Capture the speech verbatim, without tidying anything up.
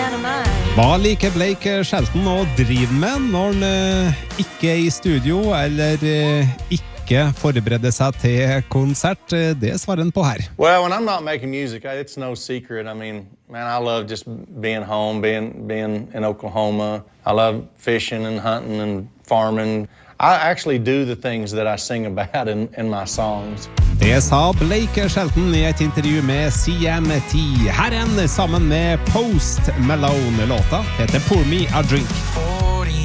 man of mine. Hva liker Blake Shelton å drive med når han eh, ikke er i studio eller eh, ikke forbereder seg til konsert? Det svarer han på her. Well, when I'm not making music, it's no secret. I mean, man, I love just being home, being being in Oklahoma. I love fishing and hunting and farming. I actually do the things that I sing about in, in my songs. Det sa Blake Shelton i et intervju med C M T. Her er han sammen med Post Malone. Låta heter Pour Me a Drink.